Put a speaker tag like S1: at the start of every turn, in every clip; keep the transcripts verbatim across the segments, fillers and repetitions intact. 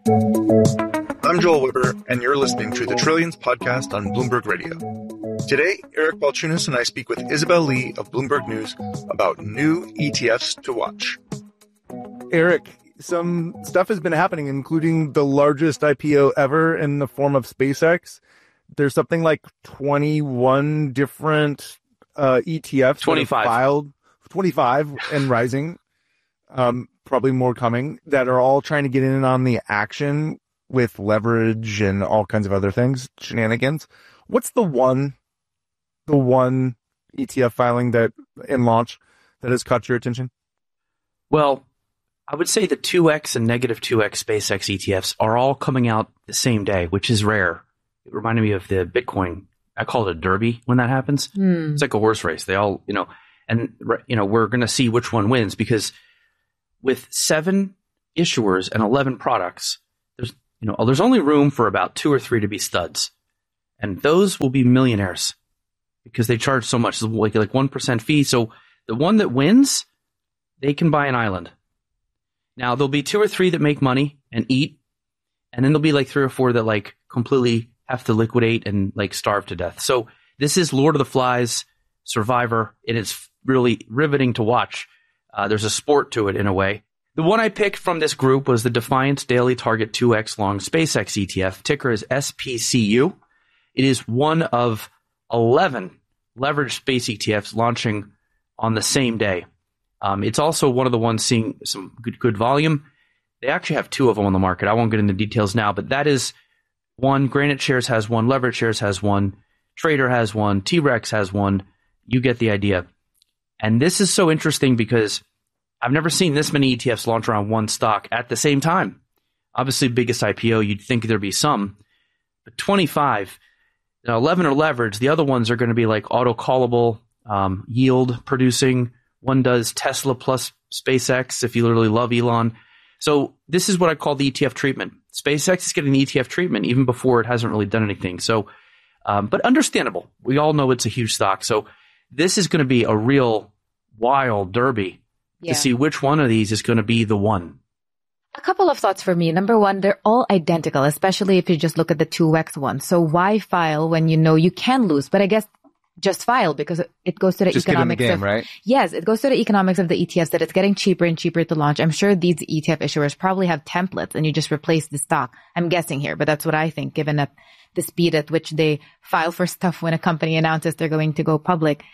S1: I'm Joel Weber, and you're listening to the Trillions podcast on Bloomberg Radio. Today, Eric Balchunas and I speak with Isabel Lee of Bloomberg News about new E T Fs to watch.
S2: Eric, some stuff has been happening, including the largest I P O ever in the form of SpaceX. There's something like twenty-one different uh, E T Fs
S3: twenty-five
S2: filed, twenty-five and rising, um, probably more coming, that are all trying to get in on the action with leverage and all kinds of other things, shenanigans. What's the one, the one E T F filing that in launch that has caught your attention?
S3: Well, I would say the two X and negative two X SpaceX E T Fs are all coming out the same day, which is rare. It reminded me of the Bitcoin. I call it a derby when that happens.
S4: Mm.
S3: It's like a horse race. They all, you know, and, you know, we're going to see which one wins, because with seven issuers and eleven products, there's, you know, there's only room for about two or three to be studs. And those will be millionaires because they charge so much, like, like one percent fee. So the one that wins, they can buy an island. Now, there'll be two or three that make money and eat, and then there'll be like three or four that like completely have to liquidate and like starve to death. So this is Lord of the Flies, Survivor, and it's really riveting to watch. Uh, there's a sport to it in a way. The one I picked from this group was the Defiance Daily Target two X Long SpaceX E T F. Ticker is S P C U. It is one of eleven leveraged space E T Fs launching on the same day. Um, it's also one of the ones seeing some good, good volume. They actually have two of them on the market. I won't get into details now, but that is one. Granite Shares has one. Leverage Shares has one. Trader has one. T-Rex has one. You get the idea. And this is so interesting because I've never seen this many E T Fs launch around one stock at the same time. Obviously, biggest I P O, you'd think there'd be some. But twenty-five, now eleven are leveraged. The other ones are going to be like auto-callable, um, yield producing. One does Tesla plus SpaceX if you literally love Elon. So this is what I call the E T F treatment. SpaceX is getting the E T F treatment even before it hasn't really done anything. So, um, but understandable. We all know it's a huge stock. So this is going to be a real wild derby
S4: Yeah.
S3: to see which one of these is going to be the one.
S4: A couple of thoughts for me. Number one, they're all identical, especially if you just look at the two X one. So why file when you know you can lose? But I guess just file because it goes to the
S2: Just get in the
S4: economics
S2: game,
S4: of,
S2: right?
S4: Yes, it goes to the economics of the E T Fs that it's getting cheaper and cheaper to launch. I'm sure these E T F issuers probably have templates and you just replace the stock. I'm guessing here, but that's what I think, given that the speed at which they file for stuff when a company announces they're going to go public.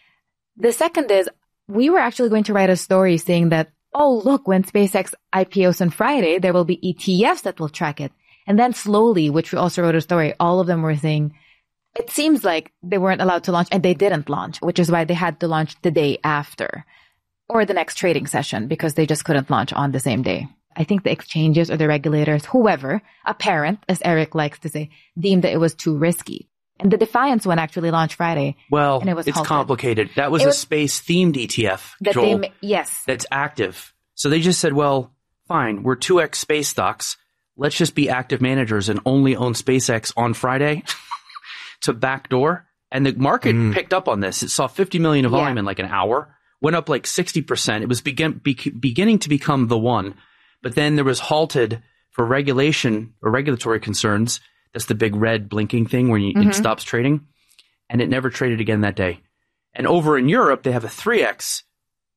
S4: The second is, we were actually going to write a story saying that, oh, look, when SpaceX I P Os on Friday, there will be E T Fs that will track it. And then slowly, which we also wrote a story, all of them were saying, it seems like they weren't allowed to launch, and they didn't launch, which is why they had to launch the day after or the next trading session because they just couldn't launch on the same day. I think the exchanges or the regulators, whoever, a parent, as Eric likes to say, deemed that it was too risky. And the Defiance one actually launched Friday.
S3: Well,
S4: and it was
S3: it's
S4: halted.
S3: complicated. That was
S4: It
S3: a
S4: was-
S3: space-themed E T F,
S4: That
S3: Joel,
S4: they, ma- yes.
S3: that's active. So they just said, well, fine, we're two X space stocks. Let's just be active managers and only own SpaceX on Friday to backdoor. And the market
S2: Mm.
S3: picked up on this. It saw fifty million of volume
S4: Yeah.
S3: in like an hour, went up like sixty percent. It was begin, be, beginning to become the one. But then there was halted for regulation or regulatory concerns. That's the big red blinking thing where you,
S4: Mhm.
S3: it stops trading. And it never traded again that day. And over in Europe, they have a three X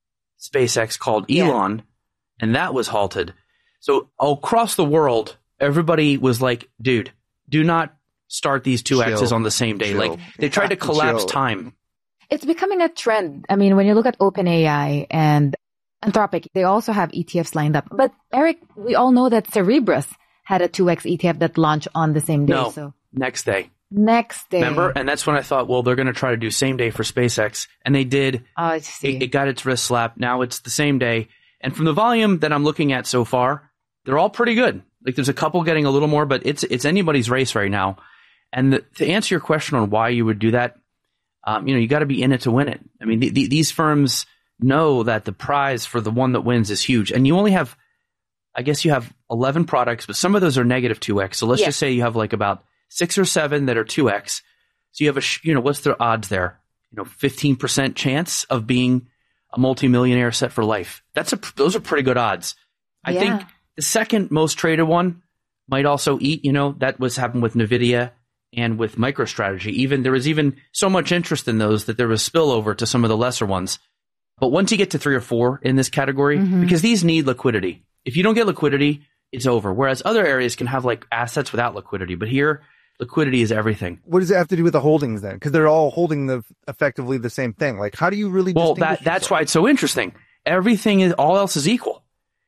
S3: SpaceX called
S4: Yeah.
S3: Elon, and that was halted. So across the world, everybody was like, dude, do not start these two X's
S2: Chill.
S3: on the same day.
S2: Chill.
S3: Like they tried to collapse
S2: Chill.
S3: time.
S4: It's becoming a trend. I mean, when you look at OpenAI and Anthropic, they also have E T Fs lined up. But Eric, we all know that Cerebras had a two X E T F that launched on the same day.
S3: No,
S4: So
S3: next day.
S4: next day.
S3: Remember? And that's when I thought, well, they're going to try to do same day for SpaceX. And they did.
S4: Oh, I see.
S3: It, it got its wrist slap. Now it's the same day. And from the volume that I'm looking at so far, they're all pretty good. Like there's a couple getting a little more, but it's it's anybody's race right now. And the, to answer your question on why you would do that, um, you know, you got to be in it to win it. I mean, the, the, these firms know that the prize for the one that wins is huge. And you only have, I guess you have eleven products, but some of those are negative two X. So let's
S4: Yeah.
S3: just say you have like about six or seven that are two X. So you have a, sh- you know, what's their odds there? You know, fifteen percent chance of being a multimillionaire set for life. That's a, those are pretty good odds. I
S4: Yeah.
S3: think the second most traded one might also eat, you know, that was happened with NVIDIA and with MicroStrategy. Even there was even so much interest in those that there was spillover to some of the lesser ones. But once you get to three or four in this category, mm-hmm. because these need liquidity. If you don't get liquidity, it's over. Whereas other areas can have like assets without liquidity. But here, liquidity is everything.
S2: What does it have to do with the holdings then? Because they're all holding the effectively the same thing. Like, how do you really?
S3: Well, that that's yourself? Why it's so interesting. Everything is all else is equal.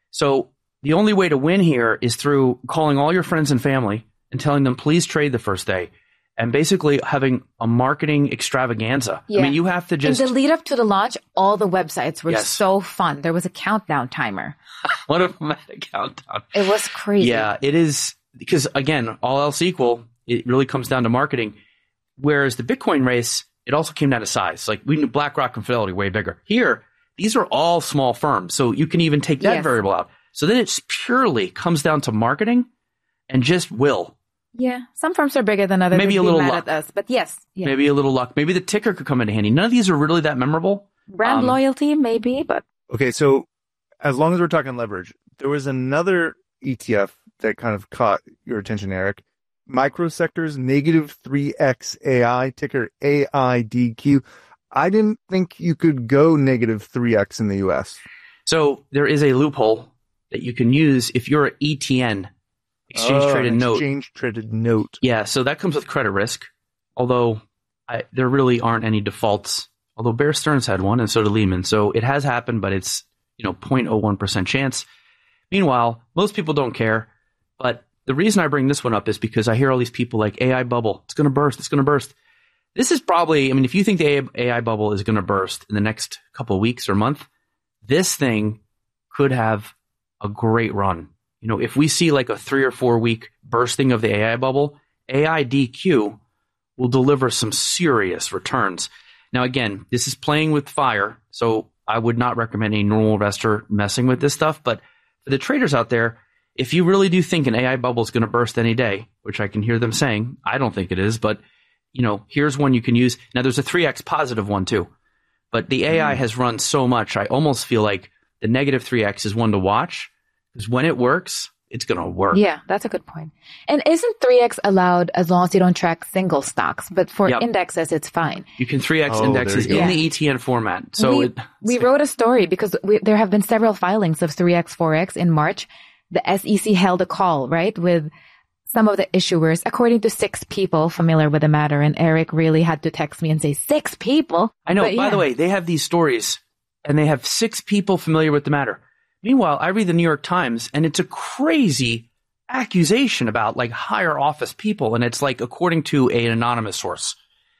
S3: So the only way to win here is through calling all your friends and family and telling them, please trade the first day. And basically having a marketing extravaganza. Yeah. I mean, you have to just...
S4: In the lead up to the launch, all the websites were yes. so fun. There was a countdown timer.
S3: One of them had a countdown.
S4: It was crazy.
S3: Yeah, it is. Because again, all else equal, it really comes down to marketing. Whereas the Bitcoin race, it also came down to size. Like we knew BlackRock and Fidelity way bigger. Here, these are all small firms. So you can even take that yes. variable out. So then it purely comes down to marketing and just will.
S4: Yeah, some firms are bigger than others.
S3: Maybe a little luck.
S4: At us, but yes, yeah.
S3: Maybe a little luck. Maybe the ticker could come in handy. None of these are really that memorable.
S4: Brand um, loyalty, maybe, but
S2: okay. So as long as we're talking leverage, there was another E T F that kind of caught your attention, Eric. Microsectors negative three X A I, ticker A I D Q. I didn't think you could go negative three X in the U S.
S3: So there is a loophole that you can use if you're an E T N. Exchange
S2: oh,
S3: traded note.
S2: Exchange traded note.
S3: Yeah, so that comes with credit risk. Although I, there really aren't any defaults. Although Bear Stearns had one, and so did Lehman. So it has happened, but it's you know zero point zero one percent chance. Meanwhile, most people don't care. But the reason I bring this one up is because I hear all these people like A I bubble. It's going to burst. It's going to burst. This is probably. I mean, if you think the A I bubble is going to burst in the next couple of weeks or month, this thing could have a great run. You know, if we see like a three or four week bursting of the A I bubble, A I D Q will deliver some serious returns. Now, again, this is playing with fire, so I would not recommend a normal investor messing with this stuff. But for the traders out there, if you really do think an A I bubble is going to burst any day, which I can hear them saying, I don't think it is, but you know, here's one you can use. Now, there's a three X positive one too, but the A I mm. has run so much, I almost feel like the negative three X is one to watch. Because when it works, it's going to work.
S4: Yeah, that's a good point. And isn't three X allowed as long as you don't track single stocks? But for yep. indexes, it's fine.
S3: You can three X oh, indexes in the E T N format. So
S4: we,
S3: it,
S4: we wrote a story because we, there have been several filings of three X, four X in March. The S E C held a call, right, with some of the issuers, according to six people familiar with the matter. And Eric really had to text me and say, six people?
S3: I know.
S4: But,
S3: by
S4: yeah.
S3: the way, they have these stories and they have six people familiar with the matter. Meanwhile, I read the New York Times, and it's a crazy accusation about like higher office people, and it's like according to an anonymous source.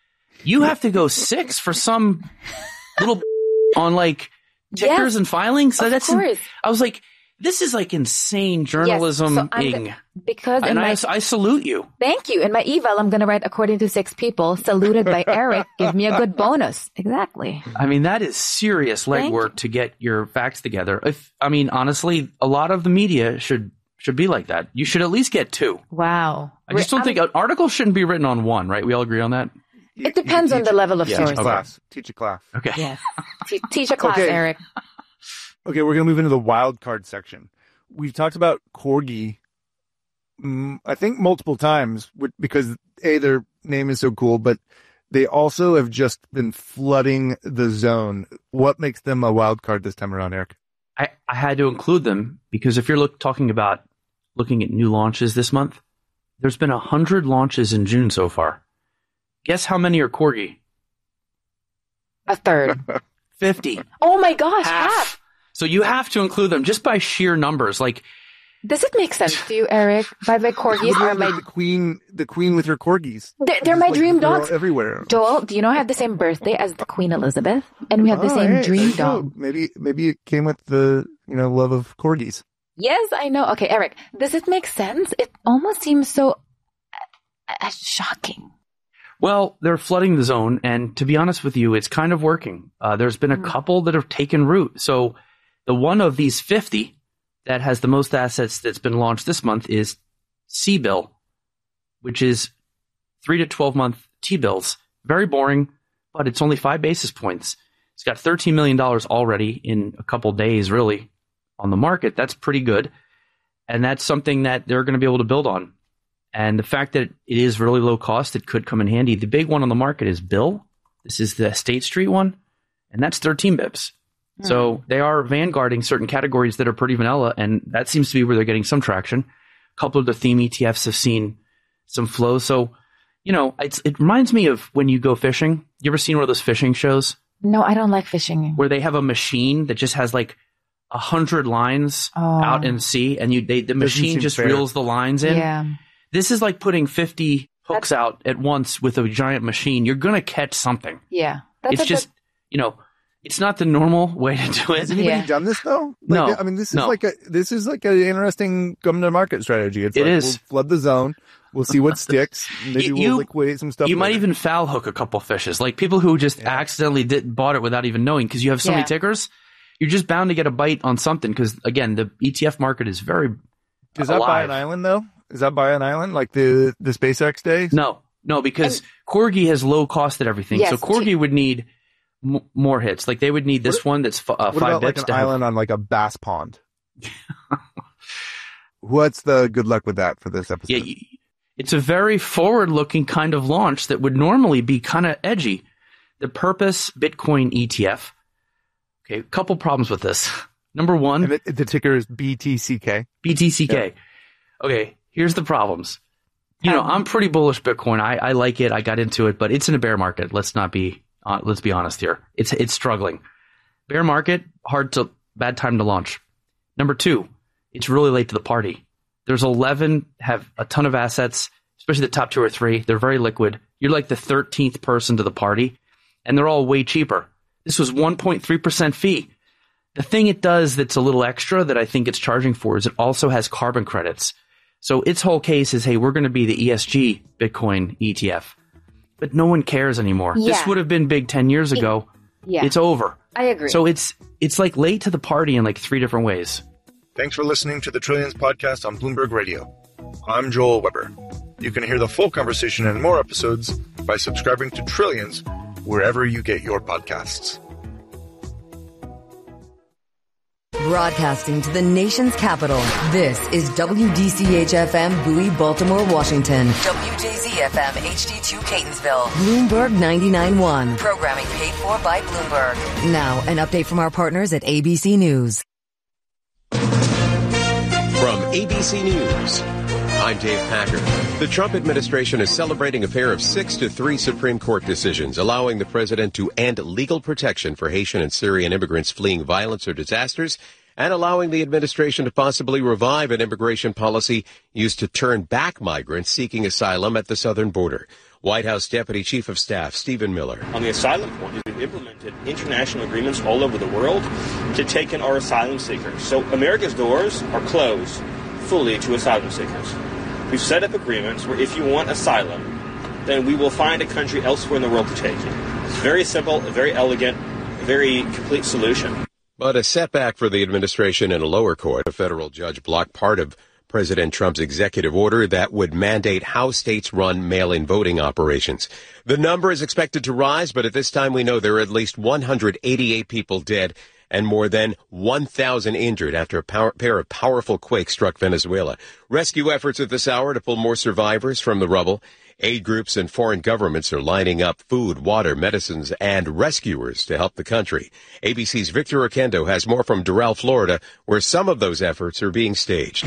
S3: You have to go six for some little on like tickers
S4: yes,
S3: and filings. So
S4: of
S3: that's
S4: course.
S3: I was like, this is like insane journalism.
S4: Yes, so the, because
S3: and
S4: my,
S3: I, I salute you.
S4: Thank you. In my eval, I'm going to write according to six people, saluted by Eric. Give me a good bonus. Exactly.
S3: I mean, that is serious legwork to get your facts together. If I mean, honestly, a lot of the media should should be like that. You should at least get two.
S4: Wow.
S3: I just don't I'm, think an article shouldn't be written on one, right? We all agree on that?
S4: It depends on the level of
S2: yeah,
S4: source.
S2: Teach a class. Teach a class.
S3: Okay.
S4: Yes. Te- teach a class,
S2: okay.
S4: Eric.
S2: Okay, we're going to move into the wild card section. We've talked about Corgi, mm, I think multiple times because A, their name is so cool, but they also have just been flooding the zone. What makes them a wild card this time around, Eric?
S3: I, I had to include them because if you're look, talking about looking at new launches this month, there's been one hundred launches in June so far. Guess how many are Corgi?
S4: A third.
S3: fifty.
S4: Oh my gosh,
S3: half.
S4: half.
S3: So you have to include them just by sheer numbers. Like,
S4: does it make sense to you, Eric? By the corgis are my
S2: the queen, the queen with her corgis.
S4: They're, they're my
S2: like,
S4: dream
S2: they're
S4: dogs
S2: everywhere.
S4: Joel, do you know I have the same birthday as the Queen Elizabeth, and we have the
S2: oh,
S4: same
S2: hey,
S4: dream dog.
S2: Maybe, maybe it came with the you know love of corgis.
S4: Yes, I know. Okay, Eric, does it make sense? It almost seems so uh, uh, shocking.
S3: Well, they're flooding the zone, and to be honest with you, it's kind of working. Uh, there's been a mm. couple that have taken root. So the one of these fifty that has the most assets that's been launched this month is C-Bill, which is three to twelve month T-bills. Very boring, but it's only five basis points. It's got thirteen million dollars already in a couple days, really, on the market. That's pretty good. And that's something that they're going to be able to build on. And the fact that it is really low cost, it could come in handy. The big one on the market is Bill. This is the State Street one, and that's thirteen bips. Hmm. So they are vanguarding certain categories that are pretty vanilla, and that seems to be where they're getting some traction. A couple of the theme E T Fs have seen some flow. So, you know, it's, it reminds me of when you go fishing. You ever seen one of those fishing shows?
S4: No, I don't like fishing.
S3: Where they have a machine that just has like a hundred lines oh. out in the sea, and you they, the machine just fair. reels the lines in.
S4: Yeah.
S3: This is like putting fifty hooks That's, out at once with a giant machine. You're going to catch something.
S4: Yeah.
S3: That's it's just, good... you know, it's not the normal way to do it.
S2: Has anybody yeah. done this though? Like,
S3: no.
S2: I mean, this is
S3: no.
S2: like a, this is like an interesting come to market strategy. It's
S3: it
S2: like,
S3: is.
S2: We'll flood the zone. We'll see what sticks. Maybe you, we'll liquidate some stuff.
S3: You
S2: later.
S3: might even foul hook a couple fishes. Like people who just yeah. accidentally did, bought it without even knowing, because you have so yeah. many tickers. You're just bound to get a bite on something, because again, the E T F market is very
S2: Is that
S3: alive.
S2: by an island though? Is that by an island like the, the SpaceX days?
S3: No, no, because and, Corgi has low cost at everything. Yes, so Corgi t- would need m- more hits. Like they would need this what, one that's f- uh,
S2: what
S3: five
S2: about
S3: bips.
S2: Like an island have... on like a bass pond. What's the good luck with that for this episode?
S3: Yeah, you, it's a very forward-looking kind of launch that would normally be kind of edgy. The Purpose Bitcoin E T F. Okay, a couple problems with this. Number one,
S2: and the, the ticker is B T C K.
S3: B T C K. Yeah. Okay. Here's the problems. You know, I'm pretty bullish Bitcoin. I, I like it. I got into it, but it's in a bear market. Let's not be, uh, let's be honest here. It's, it's struggling. Bear market, hard to, bad time to launch. Number two, it's really late to the party. There's eleven, have a ton of assets, especially the top two or three. They're very liquid. You're like the thirteenth person to the party, and they're all way cheaper. This was one point three percent fee. The thing it does that's a little extra that I think it's charging for is it also has carbon credits. So its whole case is, hey, we're going to be the E S G Bitcoin E T F. But no one cares anymore. Yeah. This would have been big ten years ago. It, yeah. It's over.
S4: I agree.
S3: So it's it's like late to the party in like three different ways.
S1: Thanks for listening to the Trillions podcast on Bloomberg Radio. I'm Joel Weber. You can hear the full conversation and more episodes by subscribing to Trillions wherever you get your podcasts.
S5: Broadcasting to the nation's capital, this is W D C H F M Bowie, Baltimore, Washington. W J Z F M H D two Catonsville. Bloomberg ninety-nine point one. Programming paid for by Bloomberg. Now, an update from our partners at A B C News.
S6: From A B C News, I'm Dave Packard. The Trump administration is celebrating a pair of six to three Supreme Court decisions, allowing the president to end legal protection for Haitian and Syrian immigrants fleeing violence or disasters, and allowing the administration to possibly revive an immigration policy used to turn back migrants seeking asylum at the southern border. White House Deputy Chief of Staff Stephen Miller.
S7: On the asylum front, we've implemented international agreements all over the world to take in our asylum seekers. So America's doors are closed fully to asylum seekers. We've set up agreements where if you want asylum, then we will find a country elsewhere in the world to take you. It's very simple, a very elegant, a very complete solution.
S6: But a setback for the administration in a lower court. A federal judge blocked part of President Trump's executive order that would mandate how states run mail-in voting operations. The number is expected to rise, but at this time we know there are at least one hundred eighty-eight people dead and more than one thousand injured after a power, pair of powerful quakes struck Venezuela. Rescue efforts at this hour to pull more survivors from the rubble. Aid groups and foreign governments are lining up food, water, medicines, and rescuers to help the country. A B C's Victor Oquendo has more from Doral, Florida, where some of those efforts are being staged.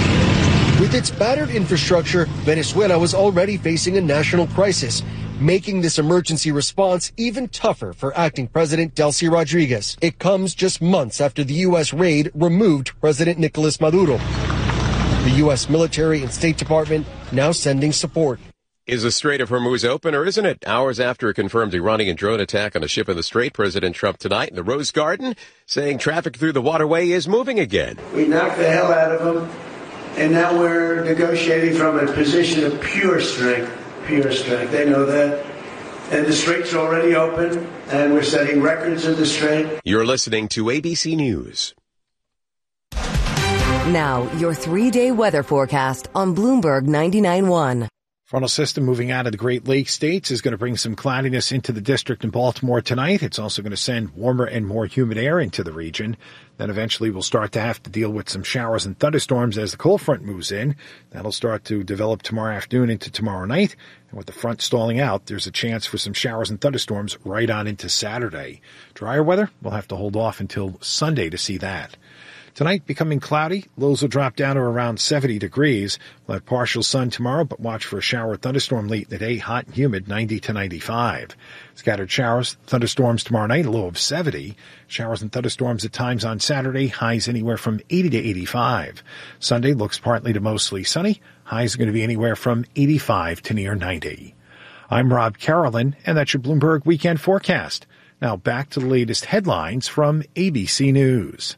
S8: With its battered infrastructure, Venezuela was already facing a national crisis, making this emergency response even tougher for acting President Delcy Rodriguez. It comes just months after the U S raid removed President Nicolas Maduro. The U S military and State Department now sending support.
S6: Is the Strait of Hormuz open, or isn't it? Hours after a confirmed Iranian drone attack on a ship in the Strait, President Trump tonight in the Rose Garden saying traffic through the waterway is moving again.
S9: We knocked the hell out of them, and now we're negotiating from a position of pure strength, pure strength. They know that. And the Strait's already open, and we're setting records in the Strait.
S6: You're listening to A B C News.
S5: Now, your three-day weather forecast on Bloomberg ninety-nine point one.
S10: Frontal system moving out of the Great Lakes states is going to bring some cloudiness into the district in Baltimore tonight. It's also going to send warmer and more humid air into the region. Then eventually we'll start to have to deal with some showers and thunderstorms as the cold front moves in. That'll start to develop tomorrow afternoon into tomorrow night. And with the front stalling out, there's a chance for some showers and thunderstorms right on into Saturday. Drier weather, we'll have to hold off until Sunday to see that. Tonight, becoming cloudy. Lows will drop down to around seventy degrees. We'll have partial sun tomorrow, but watch for a shower or thunderstorm late in the day. Hot and humid, ninety to ninety-five. Scattered showers, thunderstorms tomorrow night, a low of seventy. Showers and thunderstorms at times on Saturday. Highs anywhere from eighty to eighty-five. Sunday looks partly to mostly sunny. Highs are going to be anywhere from eighty-five to near ninety. I'm Rob Carolyn, and that's your Bloomberg Weekend Forecast. Now back to the latest headlines from A B C News.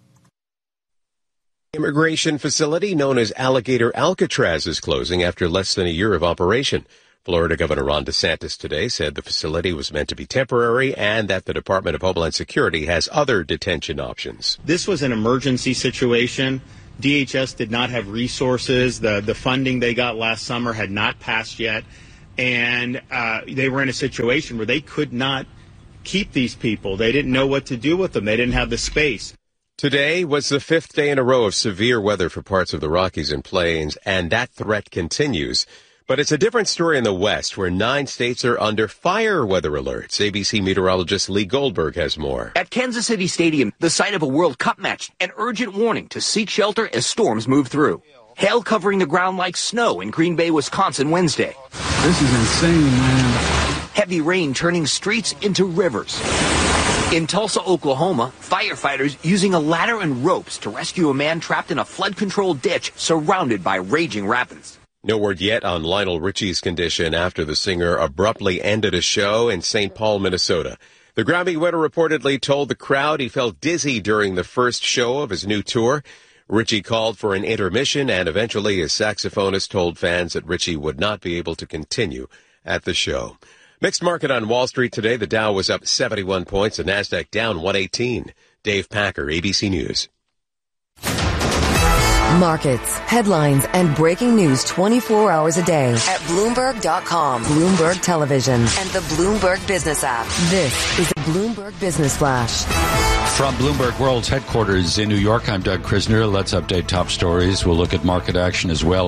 S6: Immigration facility known as Alligator Alcatraz is closing after less than a year of operation. Florida Governor Ron DeSantis today said the facility was meant to be temporary and that the Department of Homeland Security has other detention options.
S11: This was an emergency situation. D H S did not have resources. The, the funding they got last summer had not passed yet. And uh, they were in a situation where they could not keep these people. They didn't know what to do with them. They didn't have the space.
S6: Today was the fifth day in a row of severe weather for parts of the Rockies and Plains, and that threat continues. But it's a different story in the West, where nine states are under fire weather alerts. A B C meteorologist Lee Goldberg has more.
S12: At Kansas City Stadium, the site of a World Cup match, an urgent warning to seek shelter as storms move through. Hail covering the ground like snow in Green Bay, Wisconsin Wednesday.
S13: This is insane, man.
S12: Heavy rain turning streets into rivers. In Tulsa, Oklahoma, firefighters using a ladder and ropes to rescue a man trapped in a flood-controlled ditch surrounded by raging rapids.
S6: No word yet on Lionel Richie's condition after the singer abruptly ended a show in Saint Paul, Minnesota. The Grammy winner reportedly told the crowd he felt dizzy during the first show of his new tour. Richie called for an intermission, and eventually his saxophonist told fans that Richie would not be able to continue at the show. Mixed market on Wall Street today. The Dow was up seventy-one points, the Nasdaq down one eighteen. Dave Packer, A B C News.
S5: Markets, headlines, and breaking news twenty-four hours a day at Bloomberg dot com, Bloomberg Television, and the Bloomberg Business app. This is a Bloomberg Business Flash.
S14: From Bloomberg World's headquarters in New York, I'm Doug Krisner. Let's update top stories. We'll look at market action as well.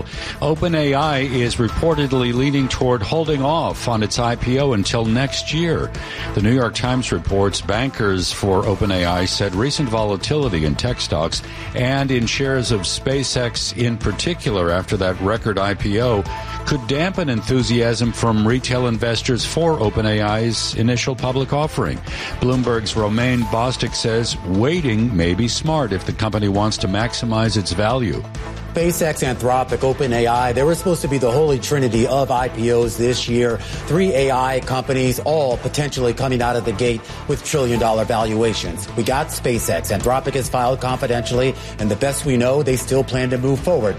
S14: OpenAI is reportedly leaning toward holding off on its I P O until next year. The New York Times reports bankers for OpenAI said recent volatility in tech stocks and in shares of SpaceX in particular after that record I P O could dampen enthusiasm from retail investors for OpenAI's initial public offering. Bloomberg's Romain Bostic says waiting may be smart if the company wants to maximize its value.
S15: SpaceX, Anthropic, OpenAI, they were supposed to be the holy trinity of I P Os this year. Three A I companies, all potentially coming out of the gate with trillion-dollar valuations. We got SpaceX. Anthropic has filed confidentially, and the best we know, they still plan to move forward.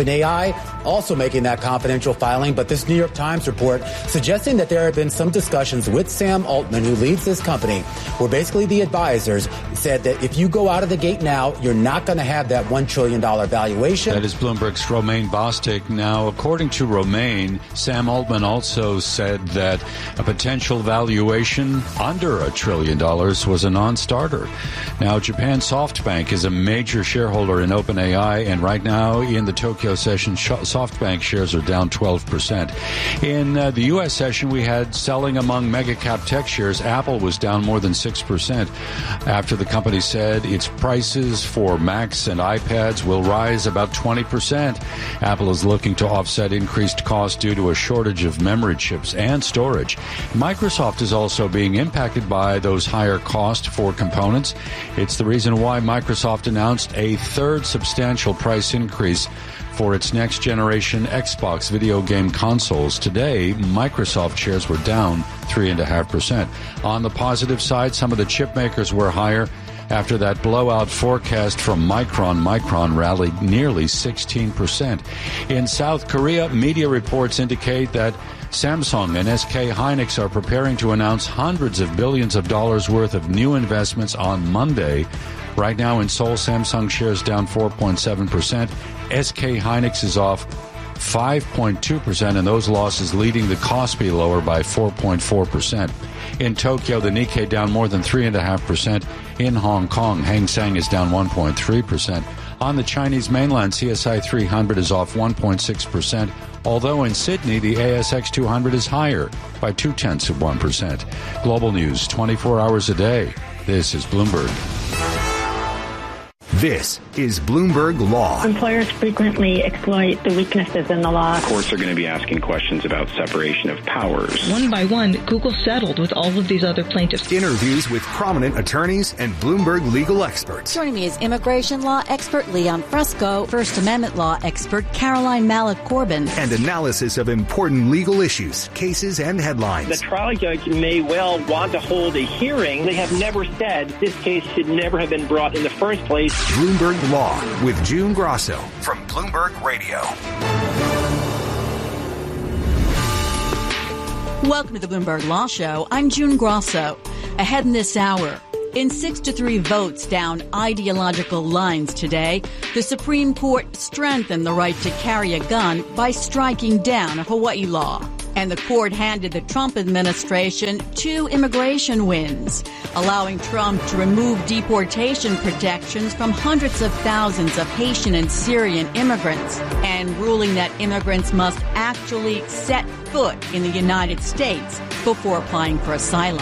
S15: OpenAI also making that confidential filing, but this New York Times report suggesting that there have been some discussions with Sam Altman, who leads this company, where basically the advisors said that if you go out of the gate now, you're not going to have that one trillion dollars valuation.
S14: That is Bloomberg's Romain Bostic. Now, according to Romain, Sam Altman also said that a potential valuation under a trillion dollars was a non-starter. Now, Japan SoftBank is a major shareholder in OpenAI, and right now in the Tokyo session, SoftBank shares are down twelve percent. In uh, the U S session, we had selling among mega-cap tech shares. Apple was down more than six percent after the company said its prices for Macs and iPads will rise about twenty percent. Apple is looking to offset increased costs due to a shortage of memory chips and storage. Microsoft is also being impacted by those higher costs for components. It's the reason why Microsoft announced a third substantial price increase for its next-generation Xbox video game consoles. Today, Microsoft shares were down three point five percent. On the positive side, some of the chip makers were higher. After that blowout forecast from Micron, Micron rallied nearly sixteen percent. In South Korea, media reports indicate that Samsung and S K Hynix are preparing to announce hundreds of billions of dollars worth of new investments on Monday. Right now in Seoul, Samsung shares down four point seven percent. S K Hynix is off five point two percent, and those losses leading the Kospi lower by four point four percent. In Tokyo, the Nikkei down more than three point five percent. In Hong Kong, Hang Seng is down one point three percent. On the Chinese mainland, C S I three hundred is off one point six percent, although in Sydney, the A S X two hundred is higher by two-tenths of one percent. Global news, twenty-four hours a day. This is Bloomberg.
S16: This is Bloomberg Law.
S17: Employers frequently exploit the weaknesses in the law.
S18: Courts are going to be asking questions about separation of powers.
S19: One by one, Google settled with all of these other plaintiffs.
S16: Interviews with prominent attorneys and Bloomberg legal experts.
S20: Joining me is immigration law expert Leon Fresco, First Amendment law expert Caroline Malik-Corbin.
S16: And analysis of important legal issues, cases, and headlines.
S21: The trial judge may well want to hold a hearing. They have never said this case should never have been brought in the first place.
S16: Bloomberg Law with June Grosso from Bloomberg Radio.
S20: Welcome to the Bloomberg Law Show. I'm June Grosso. Ahead in this hour, in six to three votes down ideological lines today, the Supreme Court strengthened the right to carry a gun by striking down a Hawaii law. And the court handed the Trump administration two immigration wins, allowing Trump to remove deportation protections from hundreds of thousands of Haitian and Syrian immigrants, and ruling that immigrants must actually set foot in the United States before applying for asylum.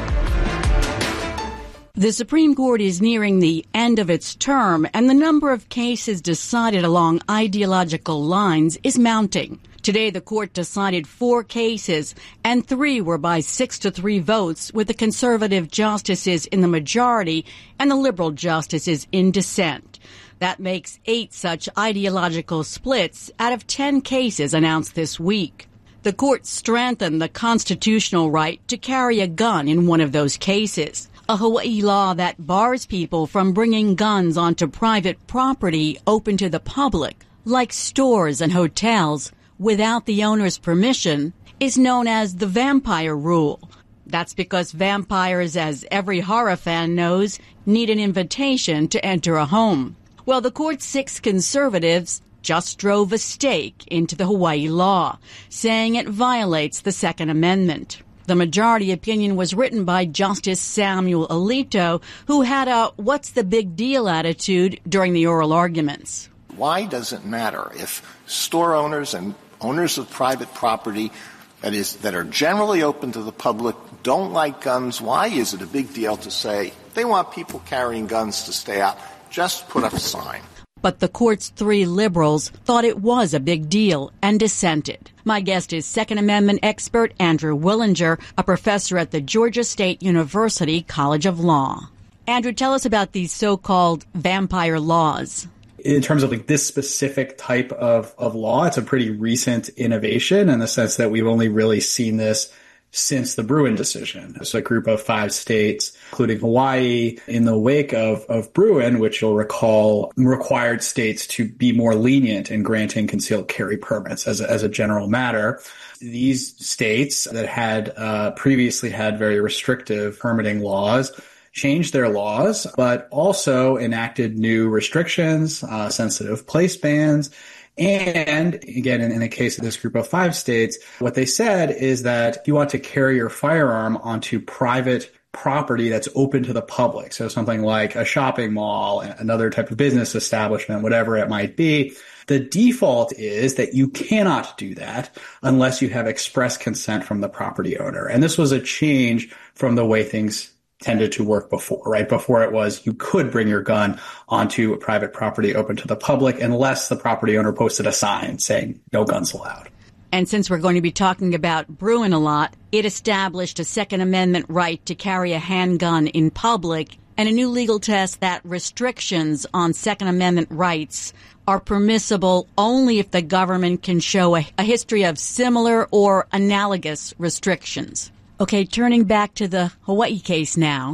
S20: The Supreme Court is nearing the end of its term, and the number of cases decided along ideological lines is mounting. Today, the court decided four cases, and three were by six to three votes, with the conservative justices in the majority and the liberal justices in dissent. That makes eight such ideological splits out of ten cases announced this week. The court strengthened the constitutional right to carry a gun in one of those cases, a Hawaii law that bars people from bringing guns onto private property open to the public, like stores and hotels, without the owner's permission, is known as the vampire rule. That's because vampires, as every horror fan knows, need an invitation to enter a home. Well, the court's six conservatives just drove a stake into the Hawaii law, saying it violates the Second Amendment. The majority opinion was written by Justice Samuel Alito, who had a what's the big deal attitude during the oral arguments.
S22: Why does it matter if store owners and owners of private property that is that are generally open to the public don't like guns? Why is it a big deal to say they want people carrying guns to stay out? Just put up a sign.
S20: But the court's three liberals thought it was a big deal and dissented. My guest is Second Amendment expert Andrew Willinger, a professor at the Georgia State University College of Law. Andrew, tell us about these so-called vampire laws.
S23: In terms of like this specific type of, of law, it's a pretty recent innovation in the sense that we've only really seen this since the Bruen decision. It's a group of five states, including Hawaii, in the wake of, of Bruen, which you'll recall required states to be more lenient in granting concealed carry permits as a, as a general matter. These states that had uh, previously had very restrictive permitting laws changed their laws, but also enacted new restrictions, uh, sensitive place bans. And again, in, in the case of this group of five states, what they said is that if you want to carry your firearm onto private property that's open to the public, so something like a shopping mall, another type of business establishment, whatever it might be, the default is that you cannot do that unless you have express consent from the property owner. And this was a change from the way things tended to work before, right? Before it was you could bring your gun onto a private property open to the public unless the property owner posted a sign saying no guns allowed.
S20: And since we're going to be talking about Bruen a lot, it established a Second Amendment right to carry a handgun in public and a new legal test that restrictions on Second Amendment rights are permissible only if the government can show a, a history of similar or analogous restrictions. Okay, turning back to the Hawaii case now.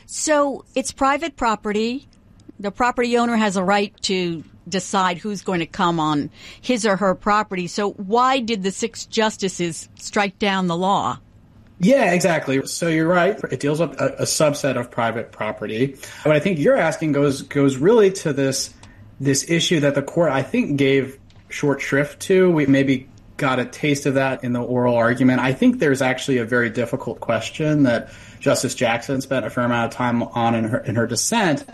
S20: So it's private property. The property owner has a right to decide who's going to come on his or her property. So why did the six justices strike down the law?
S23: Yeah, exactly. So you're right. It deals with a, a subset of private property. What I think you're asking goes goes really to this this issue that the court, I think, gave short shrift to. We maybe got a taste of that in the oral argument. I think there's actually a very difficult question that Justice Jackson spent a fair amount of time on in her, in her dissent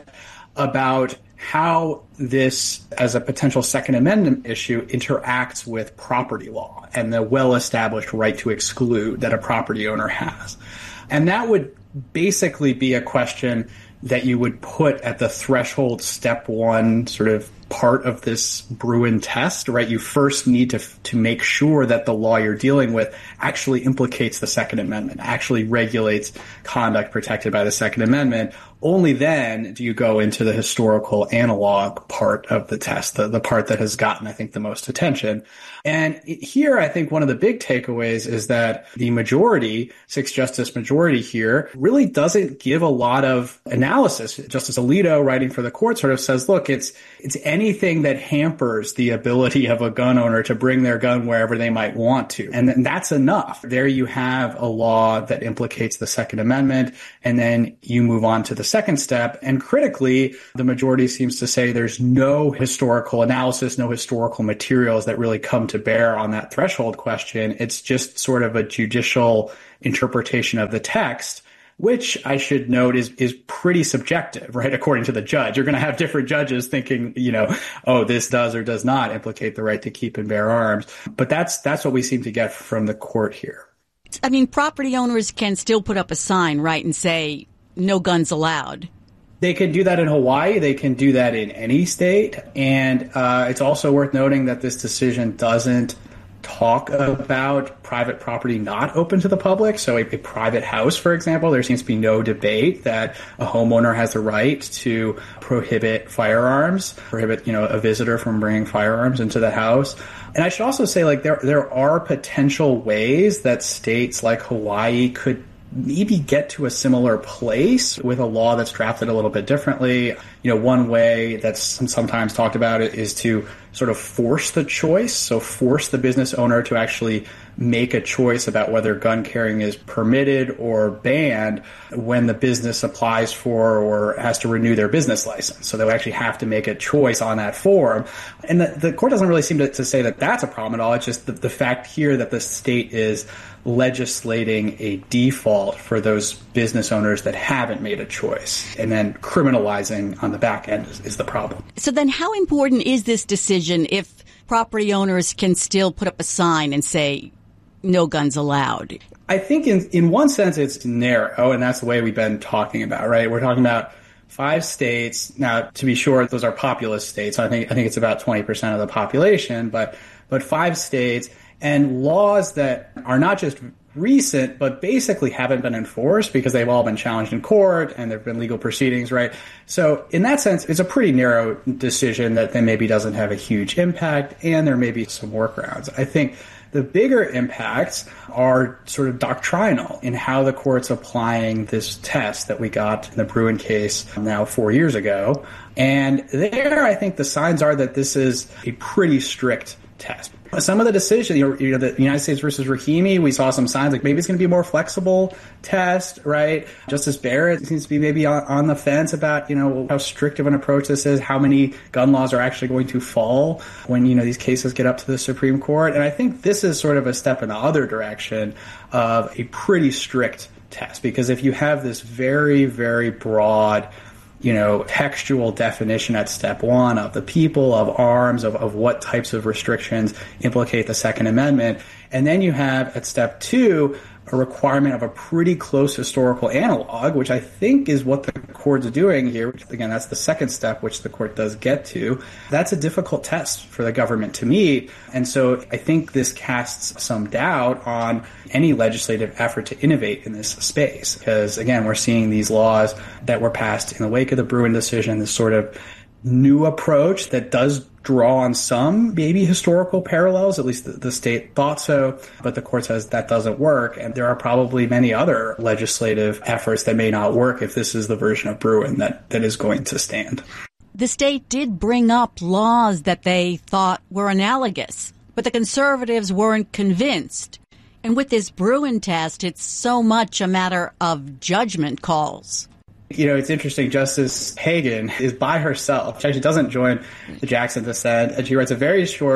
S23: about how this, as a potential Second Amendment issue, interacts with property law and the well-established right to exclude that a property owner has. And that would basically be a question that you would put at the threshold step one sort of part of this Bruen test, right? You first need to to make sure that the law you're dealing with actually implicates the Second Amendment, actually regulates conduct protected by the Second Amendment. Only then do you go into the historical analog part of the test, the, the part that has gotten, I think, the most attention. And here, I think one of the big takeaways is that the majority, six-justice majority here, really doesn't give a lot of analysis. Justice Alito, writing for the court, sort of says, look, it's it's anything that hampers the ability of a gun owner to bring their gun wherever they might want to. And then that's enough. There you have a law that implicates the Second Amendment, and then you move on to the second step. And critically, the majority seems to say there's no historical analysis, no historical materials that really come to bear on that threshold question. It's just sort of a judicial interpretation of the text, which I should note is is pretty subjective, right? According to the judge, you're going to have different judges thinking, you know, oh, this does or does not implicate the right to keep and bear arms. But that's that's what we seem to get from the court here.
S20: I mean, property owners can still put up a sign, right, and say no guns allowed.
S23: They can do that in Hawaii. They can do that in any state. And uh, it's also worth noting that this decision doesn't talk about private property not open to the public. So a, a private house, for example, there seems to be no debate that a homeowner has the right to prohibit firearms, prohibit, you know, a visitor from bringing firearms into the house. And I should also say, like, there there are potential ways that states like Hawaii could maybe get to a similar place with a law that's drafted a little bit differently. You know, one way that's sometimes talked about it is to sort of force the choice. So force the business owner to actually make a choice about whether gun carrying is permitted or banned when the business applies for or has to renew their business license. So they'll actually have to make a choice on that form. And the, the court doesn't really seem to, to say that that's a problem at all. It's just the, the fact here that the state is legislating a default for those business owners that haven't made a choice, and then criminalizing on the back end is, is the problem.
S20: So then how important is this decision if property owners can still put up a sign and say no guns allowed?
S23: I think in, in one sense it's narrow, and that's the way we've been talking about, right? We're talking about five states. Now, to be sure, those are populous states. So I think I think it's about twenty percent of the population, but but five states. And laws that are not just recent, but basically haven't been enforced because they've all been challenged in court and there have been legal proceedings, right? So in that sense, it's a pretty narrow decision that then maybe doesn't have a huge impact, and there may be some workarounds. I think the bigger impacts are sort of doctrinal in how the court's applying this test that we got in the Bruen case now four years ago. And there, I think the signs are that this is a pretty strict test. Some of the decisions, you know, the United States versus Rahimi, we saw some signs like maybe it's going to be a more flexible test, right? Justice Barrett seems to be maybe on, on the fence about, you know, how strict of an approach this is, how many gun laws are actually going to fall when, you know, these cases get up to the Supreme Court. And I think this is sort of a step in the other direction of a pretty strict test, because if you have this very, very broad, you know, textual definition at step one of the people, of arms, of, of what types of restrictions implicate the Second Amendment. And then you have at step two a requirement of a pretty close historical analog, which I think is what the court's doing here. Which, again, that's the second step, which the court does get to. That's a difficult test for the government to meet. And so I think this casts some doubt on any legislative effort to innovate in this space. Because, again, we're seeing these laws that were passed in the wake of the Bruen decision, this sort of new approach that does draw on some maybe historical parallels, at least the, the state thought so, but the court says that doesn't work. And there are probably many other legislative efforts that may not work if this is the version of Bruen that, that is going to stand.
S20: The state did bring up laws that they thought were analogous, but the conservatives weren't convinced. And with this Bruen test, it's so much a matter of judgment calls.
S23: You know, it's interesting. Justice Hagan is by herself. She actually doesn't join the Jackson dissent, and she writes a very short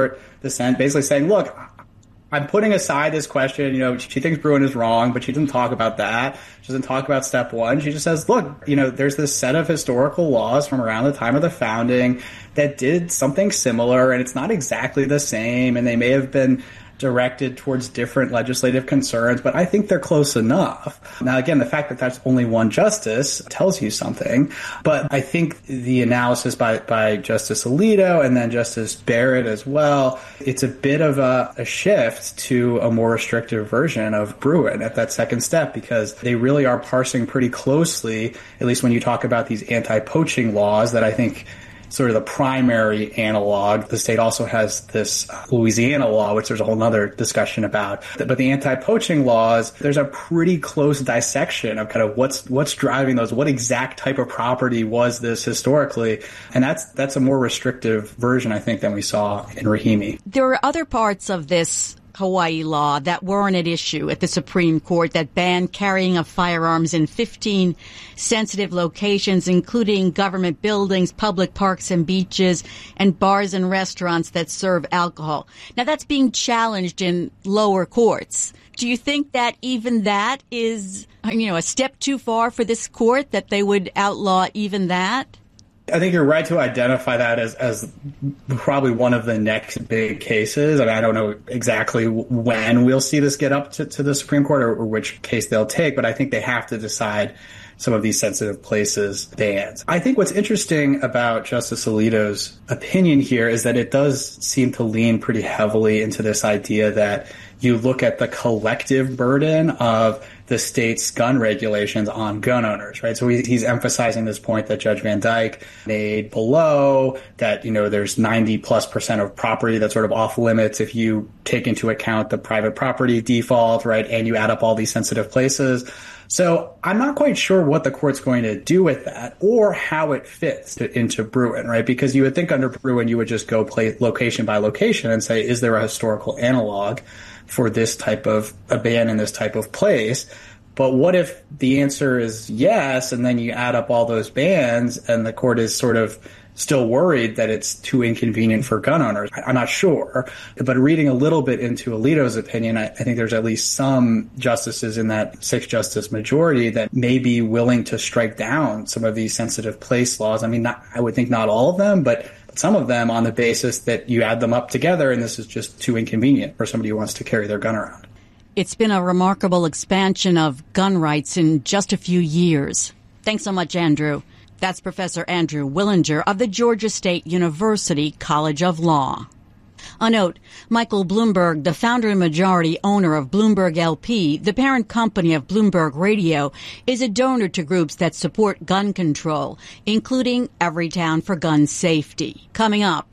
S23: dissent, basically saying, look, I'm putting aside this question. You know, she thinks Bruen is wrong, but she doesn't talk about that. She doesn't talk about step one. She just says, look, you know, there's this set of historical laws from around the time of the founding that did something similar, and it's not exactly the same, and they may have been directed towards different legislative concerns, but I think they're close enough. Now, again, the fact that that's only one justice tells you something, but I think the analysis by, by Justice Alito and then Justice Barrett as well, it's a bit of a, a shift to a more restrictive version of Bruen at that second step, because they really are parsing pretty closely, at least when you talk about these anti-poaching laws that I think sort of the primary analog. The state also has this Louisiana law, which there's a whole other discussion about. But the anti-poaching laws, there's a pretty close dissection of kind of what's what's driving those. What exact type of property was this historically? And that's that's a more restrictive version, I think, than we saw in Rahimi.
S20: There are other parts of this Hawaii law that weren't at issue at the Supreme Court that banned carrying of firearms in fifteen sensitive locations, including government buildings, public parks and beaches, and bars and restaurants that serve alcohol. Now, that's being challenged in lower courts. Do you think that even that is, you know, a step too far for this court, that they would outlaw even that?
S23: I think you're right to identify that as, as probably one of the next big cases. I mean, I don't know exactly when we'll see this get up to, to the Supreme Court or, or which case they'll take, but I think they have to decide some of these sensitive places bans. I think what's interesting about Justice Alito's opinion here is that it does seem to lean pretty heavily into this idea that you look at the collective burden of the state's gun regulations on gun owners, right? So he, he's emphasizing this point that Judge Van Dyke made below, that, you know, there's ninety plus percent of property that's sort of off limits if you take into account the private property default, right? And you add up all these sensitive places. So I'm not quite sure what the court's going to do with that or how it fits to, into Bruen, right? Because you would think under Bruen you would just go play location by location and say, is there a historical analog for this type of a ban in this type of place? But what if the answer is yes, and then you add up all those bans and the court is sort of still worried that it's too inconvenient for gun owners? I'm not sure. But reading a little bit into Alito's opinion, I, I think there's at least some justices in that six-justice majority that may be willing to strike down some of these sensitive place laws. I mean, not, I would think not all of them, but some of them on the basis that you add them up together and this is just too inconvenient for somebody who wants to carry their gun around.
S20: It's been a remarkable expansion of gun rights in just a few years. Thanks so much, Andrew. That's Professor Andrew Willinger of the Georgia State University College of Law. A note, Michael Bloomberg, the founder and majority owner of Bloomberg L P, the parent company of Bloomberg Radio, is a donor to groups that support gun control, including Everytown for Gun Safety. Coming up,